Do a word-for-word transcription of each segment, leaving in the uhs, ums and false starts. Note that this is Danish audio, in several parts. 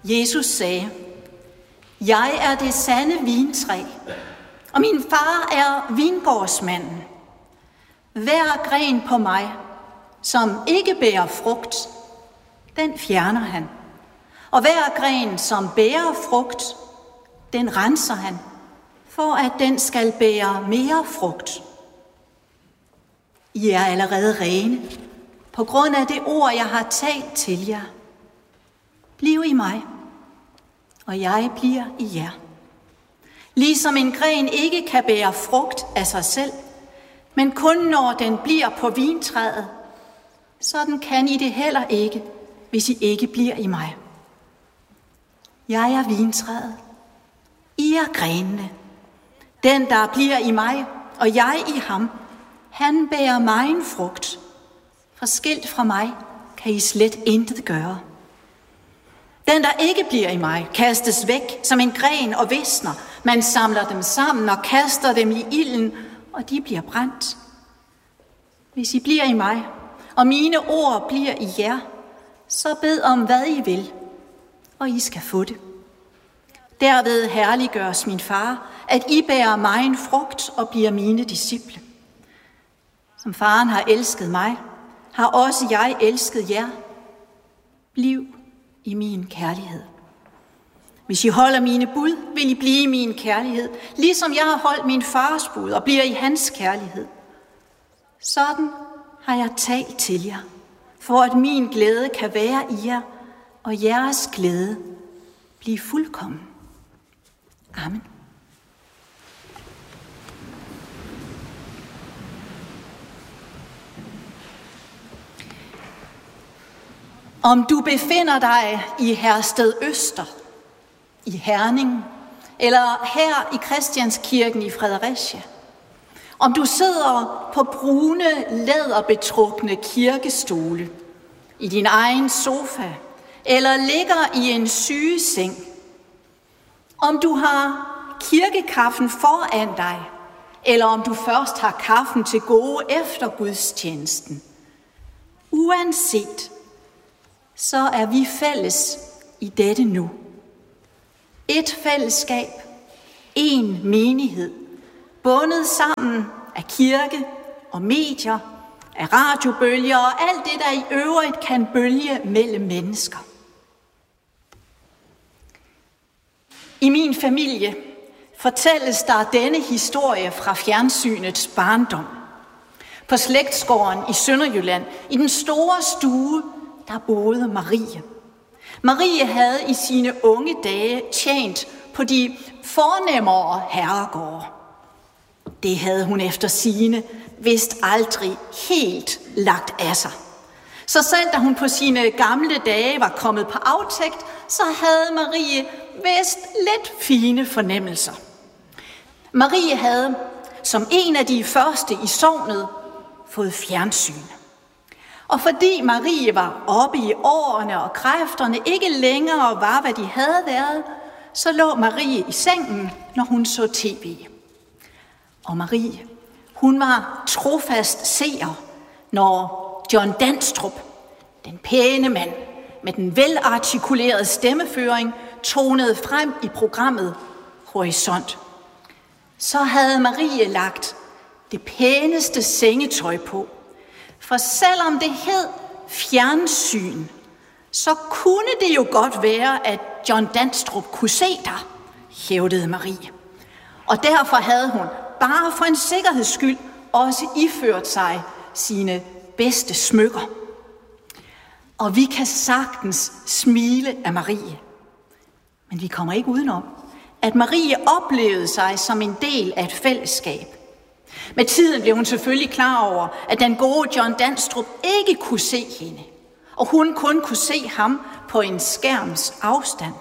Jesus sagde, jeg er det sande vintræ, og min far er vingårdsmanden. Hver gren på mig, som ikke bærer frugt, den fjerner han. Og hver gren, som bærer frugt, den renser han, for at den skal bære mere frugt. I er allerede rene, på grund af det ord, jeg har talt til jer. Bliv i mig, og jeg bliver i jer. Ligesom en gren ikke kan bære frugt af sig selv, men kun når den bliver på vintræet, sådan kan I det heller ikke, hvis I ikke bliver i mig. Jeg er vintræet, I er grenene. Den, der bliver i mig, og jeg i ham, han bærer megen frugt. For skilt fra mig kan I slet intet gøre. Den, der ikke bliver i mig, kastes væk som en gren og visner. Man samler dem sammen og kaster dem i ilden, og de bliver brændt. Hvis I bliver i mig, og mine ord bliver i jer, så bed om, hvad I vil, og I skal få det. Derved herliggøres min far, at I bærer megen frugt og bliver mine disciple. Som faren har elsket mig, har også jeg elsket jer. Bliv i min kærlighed. Hvis I holder mine bud, vil I blive i min kærlighed, ligesom jeg har holdt min fars bud og bliver i hans kærlighed. Sådan har jeg talt til jer, for at min glæde kan være i jer, og jeres glæde blive fuldkommen. Amen. Om du befinder dig i Hersted Øster, i Herning, eller her i Christianskirken i Fredericia, om du sidder på brune, læderbetrukne kirkestole, i din egen sofa, eller ligger i en sygeseng, om du har kirkekaffen foran dig, eller om du først har kaffen til gode efter gudstjenesten. Uanset, så er vi fælles i dette nu. Et fællesskab, en menighed, bundet sammen af kirke og medier, af radiobølger og alt det, der i øvrigt kan bølge mellem mennesker. I min familie fortælles der denne historie fra fjernsynets barndom. På slægtsgården i Sønderjylland, i den store stue, der boede Marie. Marie havde i sine unge dage tjent på de fornemmere herregårde. Det havde hun efter sigende vist aldrig helt lagt af sig. Så selv da hun på sine gamle dage var kommet på aftægt, så havde Marie vist lidt fine fornemmelser. Marie havde, som en af de første i sognet, fået fjernsyn. Og fordi Marie var oppe i årene, og kræfterne ikke længere var, hvad de havde været, så lå Marie i sengen, når hun så tv. Og Marie, hun var trofast seer, når John Danstrup, den pæne mand med den velartikulerede stemmeføring, tonede frem i programmet Horisont. Så havde Marie lagt det pæneste sengetøj på. For selvom det hed fjernsyn, så kunne det jo godt være, at John Danstrup kunne se dig, hævdede Marie. Og derfor havde hun, bare for en sikkerheds skyld, også iført sig sine bedste smykker. Og vi kan sagtens smile af Marie. Men vi kommer ikke udenom, at Marie oplevede sig som en del af et fællesskab. Med tiden blev hun selvfølgelig klar over, at den gode John Danstrup ikke kunne se hende, og hun kun kunne se ham på en skærms afstand.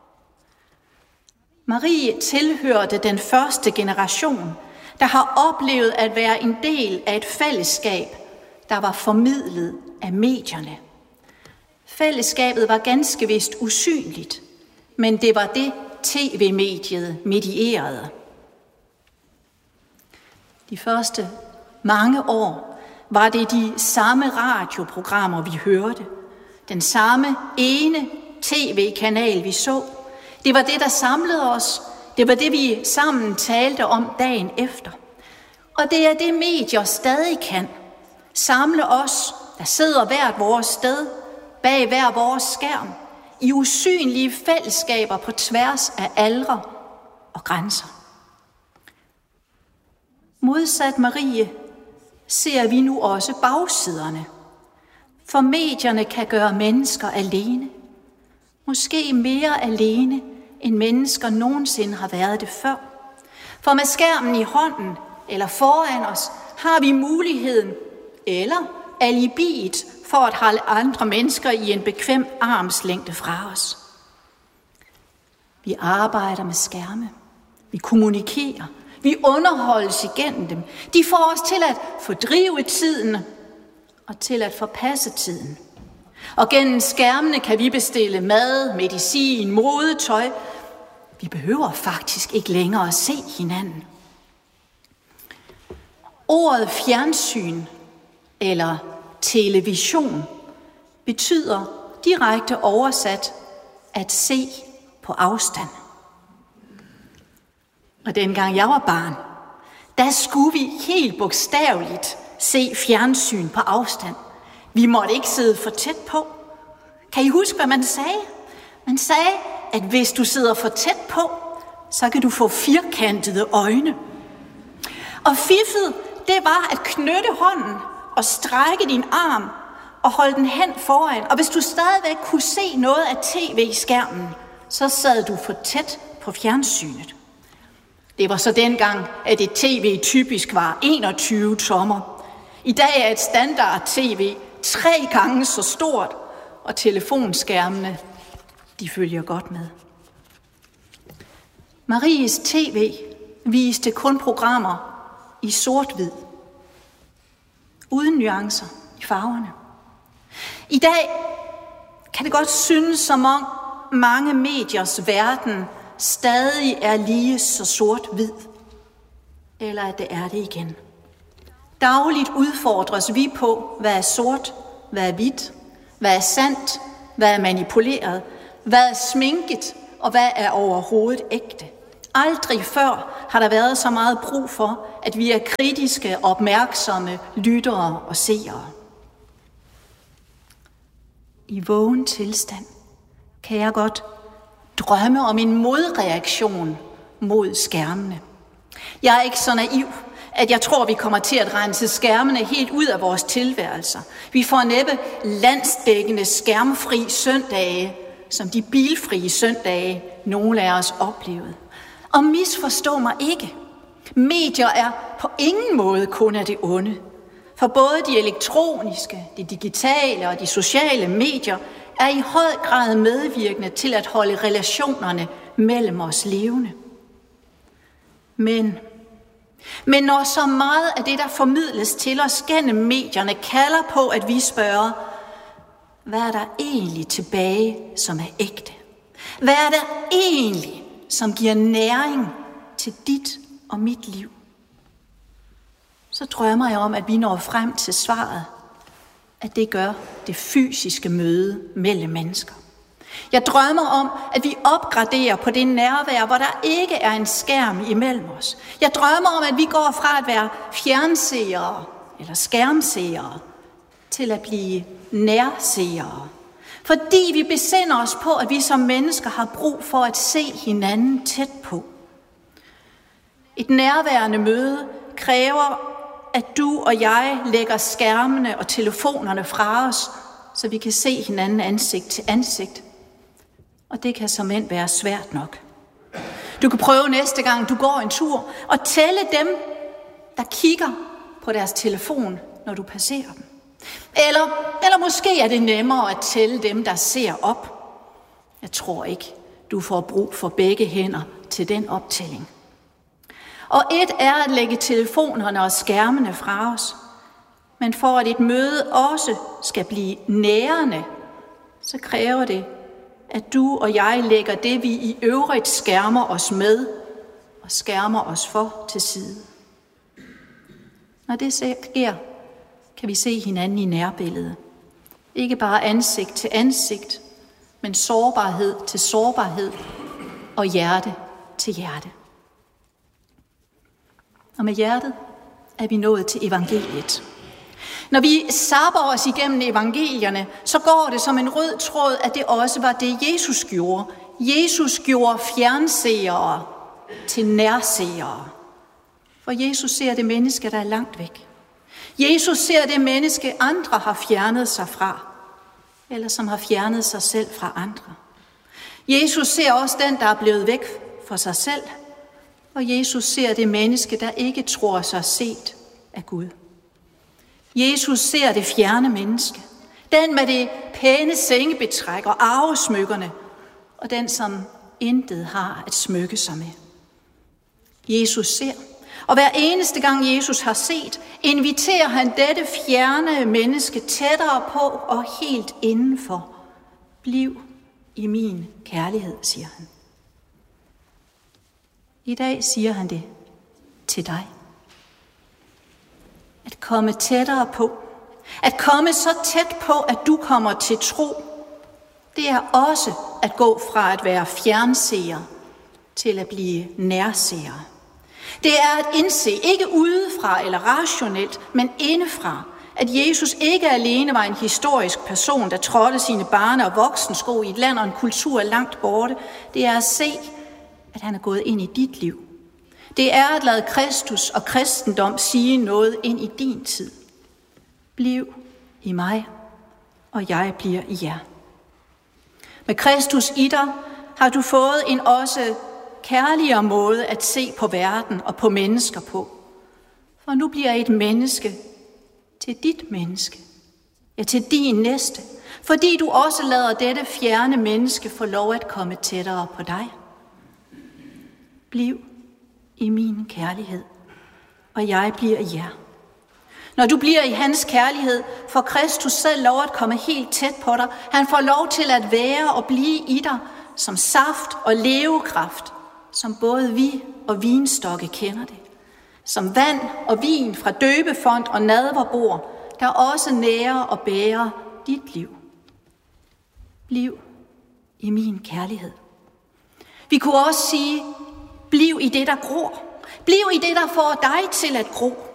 Marie tilhørte den første generation, der har oplevet at være en del af et fællesskab, der var formidlet af medierne. Fællesskabet var ganske vist usynligt, men det var det, tv-mediet medierede. De første mange år var det de samme radioprogrammer, vi hørte. Den samme ene tv-kanal, vi så. Det var det, der samlede os. Det var det, vi sammen talte om dagen efter. Og det er det, medier stadig kan. Samle os, der sidder hvert vores sted, bag hver vores skærm, i usynlige fællesskaber på tværs af aldre og grænser. Modsat Marie ser vi nu også bagsiderne. For medierne kan gøre mennesker alene. Måske mere alene, end mennesker nogensinde har været det før. For med skærmen i hånden eller foran os, har vi muligheden eller alibiet for at holde andre mennesker i en bekvem armslængde fra os. Vi arbejder med skærme. Vi kommunikerer. Vi underholdes igennem dem. De får os til at fordrive tiden og til at forpasse tiden. Og gennem skærmene kan vi bestille mad, medicin, modetøj. Vi behøver faktisk ikke længere at se hinanden. Ordet fjernsyn eller television betyder direkte oversat at se på afstand. Og dengang jeg var barn, der skulle vi helt bogstaveligt se fjernsyn på afstand. Vi måtte ikke sidde for tæt på. Kan I huske, hvad man sagde? Man sagde, at hvis du sidder for tæt på, så kan du få firkantede øjne. Og fiffet, det var at knytte hånden og strække din arm og holde den hen foran. Og hvis du stadigvæk kunne se noget af tv-skærmen, så sad du for tæt på fjernsynet. Det var så dengang, at et tv typisk var enogtyve tommer. I dag er et standard tv tre gange så stort, og telefonskærmene, de følger godt med. Maries tv viste kun programmer i sort-hvid, uden nuancer i farverne. I dag kan det godt synes, som om mange mediers verden stadig er lige så sort-hvid, eller at det er det igen. Dagligt udfordres vi på, hvad er sort, hvad er hvidt, hvad er sandt, hvad er manipuleret, hvad er sminket, og hvad er overhovedet ægte. Aldrig før har der været så meget brug for, at vi er kritiske, opmærksomme lyttere og seere. I vågen tilstand kan jeg godt drømme om en modreaktion mod skærmene. Jeg er ikke så naiv, at jeg tror, vi kommer til at rense skærmene helt ud af vores tilværelser. Vi får næppe landsdækkende skærmfri søndage, som de bilfrie søndage, nogle af os oplevede. Og misforstå mig ikke. Medier er på ingen måde kun af det onde. For både de elektroniske, de digitale og de sociale medier er i høj grad medvirkende til at holde relationerne mellem os levende. Men, men når så meget af det, der formidles til os gennem medierne, kalder på, at vi spørger, hvad er der egentlig tilbage, som er ægte? Hvad er der egentlig, som giver næring til dit og mit liv? Så drømmer jeg om, at vi når frem til svaret, at det gør det fysiske møde mellem mennesker. Jeg drømmer om, at vi opgraderer på det nærvær, hvor der ikke er en skærm imellem os. Jeg drømmer om, at vi går fra at være fjernseere eller skærmseere til at blive nærseere. Fordi vi besinder os på, at vi som mennesker har brug for at se hinanden tæt på. Et nærværende møde kræver, at du og jeg lægger skærmene og telefonerne fra os, så vi kan se hinanden ansigt til ansigt. Og det kan såmænd være svært nok. Du kan prøve næste gang, du går en tur, og tælle dem, der kigger på deres telefon, når du passerer dem. Eller, eller måske er det nemmere at tælle dem, der ser op. Jeg tror ikke, du får brug for begge hænder til den optælling. Og et er at lægge telefonerne og skærmene fra os. Men for at et møde også skal blive nærende, så kræver det, at du og jeg lægger det, vi i øvrigt skærmer os med, og skærmer os for til side. Når det sker, kan vi se hinanden i nærbilledet. Ikke bare ansigt til ansigt, men sårbarhed til sårbarhed og hjerte til hjerte. Og med hjertet er vi nået til evangeliet. Når vi sapper os igennem evangelierne, så går det som en rød tråd, at det også var det, Jesus gjorde. Jesus gjorde fjernseere til nærseere. For Jesus ser det menneske, der er langt væk. Jesus ser det menneske, andre har fjernet sig fra, eller som har fjernet sig selv fra andre. Jesus ser også den, der er blevet væk fra sig selv, og Jesus ser det menneske, der ikke tror sig set af Gud. Jesus ser det fjerne menneske, den med det pæne sengebetræk og arvesmykkerne, og den, som intet har at smykke sig med. Jesus ser, og hver eneste gang Jesus har set, inviterer han dette fjerne menneske tættere på og helt indenfor. Bliv i min kærlighed, siger han. I dag siger han det til dig. At komme tættere på, at komme så tæt på, at du kommer til tro, det er også at gå fra at være fjernseer til at blive nærseer. Det er at indse, ikke udefra eller rationelt, men indefra, at Jesus ikke alene var en historisk person, der trådte sine barne- og voksensko i et land og en kultur langt borte. Det er at se, at han er gået ind i dit liv. Det er at lade Kristus og kristendom sige noget ind i din tid. Bliv i mig, og jeg bliver i jer. Med Kristus i dig har du fået en også kærligere måde at se på verden og på mennesker på. For nu bliver et menneske til dit menneske, ja, til din næste, fordi du også lader dette fjerne menneske få lov at komme tættere på dig. Bliv i min kærlighed, og jeg bliver i jer. Når du bliver i hans kærlighed, får Kristus selv lov at komme helt tæt på dig. Han får lov til at være og blive i dig som saft og levekraft, som både vi og vinstokke kender det. Som vand og vin fra døbefont og nadverbord, der også nærer og bærer dit liv. Bliv i min kærlighed. Vi kunne også sige, bliv i det, der gror. Bliv i det, der får dig til at gro.